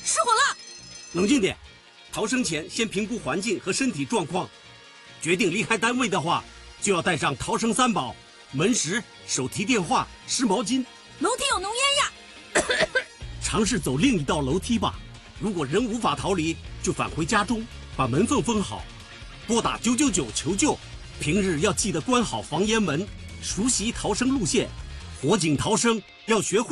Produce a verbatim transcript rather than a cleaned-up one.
失火了！ 冷静点，逃生前先评估环境和身体状况。决定离开单位的话，就要带上逃生三宝：门石、手提电话、湿毛巾。 楼梯有浓烟呀！ 尝试走另一道楼梯吧。如果仍无法逃离，就返回家中，把门缝封好，拨打九九九求救。平日要记得关好防烟门，熟悉逃生路线。火警逃生要学会。